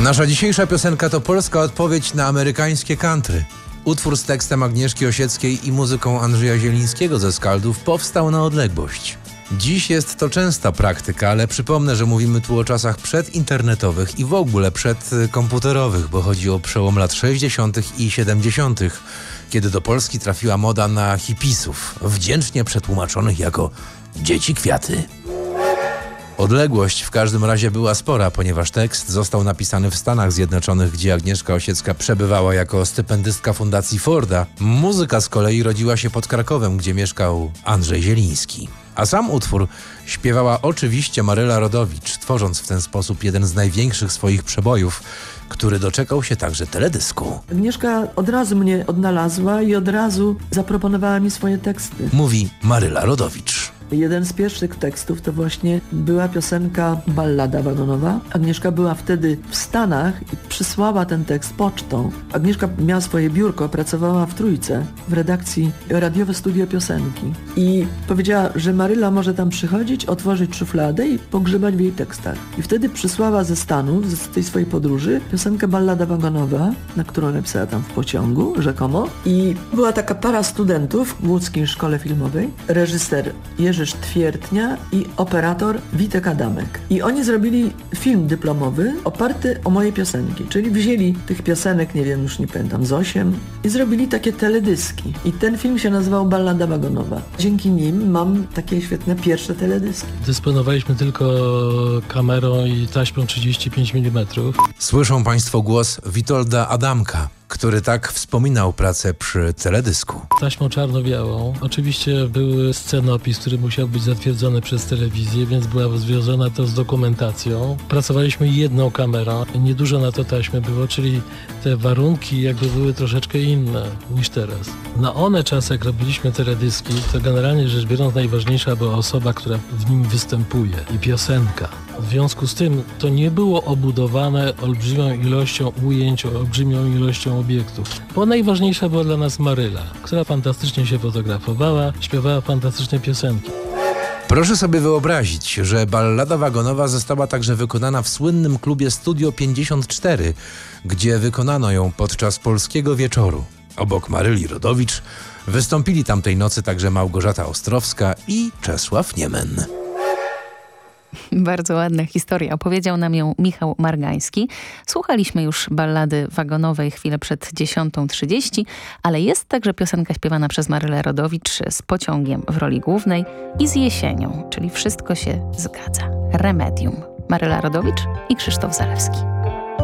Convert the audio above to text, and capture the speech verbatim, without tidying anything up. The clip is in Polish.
Nasza dzisiejsza piosenka to polska odpowiedź na amerykańskie country. Utwór z tekstem Agnieszki Osieckiej i muzyką Andrzeja Zielińskiego ze Skaldów powstał na odległość. Dziś jest to częsta praktyka, ale przypomnę, że mówimy tu o czasach przedinternetowych i w ogóle przedkomputerowych, bo chodzi o przełom lat sześćdziesiątych i siedemdziesiątych, kiedy do Polski trafiła moda na hipisów, wdzięcznie przetłumaczonych jako dzieci kwiaty. Odległość w każdym razie była spora, ponieważ tekst został napisany w Stanach Zjednoczonych, gdzie Agnieszka Osiecka przebywała jako stypendystka Fundacji Forda. Muzyka z kolei rodziła się pod Krakowem, gdzie mieszkał Andrzej Zieliński. A sam utwór śpiewała oczywiście Maryla Rodowicz, tworząc w ten sposób jeden z największych swoich przebojów, który doczekał się także teledysku. Agnieszka od razu mnie odnalazła i od razu zaproponowała mi swoje teksty. Mówi Maryla Rodowicz. Jeden z pierwszych tekstów to właśnie była piosenka Ballada wagonowa. Agnieszka była wtedy w Stanach i przysłała ten tekst pocztą. Agnieszka miała swoje biurko, pracowała w Trójce, w redakcji Radiowe Studio Piosenki. I powiedziała, że Maryla może tam przychodzić, otworzyć szufladę i pogrzebać w jej tekstach. I wtedy przysłała ze Stanów, z tej swojej podróży, piosenkę Ballada wagonowa, na którą napisała tam w pociągu, rzekomo. I była taka para studentów w łódzkiej szkole filmowej. Reżyser Jerzy Twiertnia i operator Witek Adamek. I oni zrobili film dyplomowy oparty o moje piosenki, czyli wzięli tych piosenek, nie wiem, już nie pamiętam, z osiem i zrobili takie teledyski. I ten film się nazywał Ballada wagonowa. Dzięki nim mam takie świetne pierwsze teledyski. Dysponowaliśmy tylko kamerą i taśmą trzydzieści pięć milimetrów. Słyszą Państwo głos Witolda Adamka, który tak wspominał pracę przy teledysku. Taśmą czarno-białą. Oczywiście był scenopis, który musiał być zatwierdzony przez telewizję, więc była związana to z dokumentacją. Pracowaliśmy jedną kamerą. Niedużo na to taśmy było, czyli te warunki jakby były troszeczkę inne niż teraz. Na one czasy, jak robiliśmy teledyski, to generalnie rzecz biorąc najważniejsza była osoba, która w nim występuje i piosenka. W związku z tym to nie było obudowane olbrzymią ilością ujęć, olbrzymią ilością obiektów. Bo najważniejsza była dla nas Maryla, która fantastycznie się fotografowała, śpiewała fantastyczne piosenki. Proszę sobie wyobrazić, że Ballada wagonowa została także wykonana w słynnym klubie Studio pięćdziesiąt cztery, gdzie wykonano ją podczas polskiego wieczoru. Obok Maryli Rodowicz wystąpili tamtej nocy także Małgorzata Ostrowska i Czesław Niemen. Bardzo ładna historia. Opowiedział nam ją Michał Margański. Słuchaliśmy już Ballady wagonowej chwilę przed dziesiątą trzydzieści, ale jest także piosenka śpiewana przez Marylę Rodowicz z Pociągiem w roli głównej i z Jesienią, czyli wszystko się zgadza. Remedium. Maryla Rodowicz i Krzysztof Zalewski.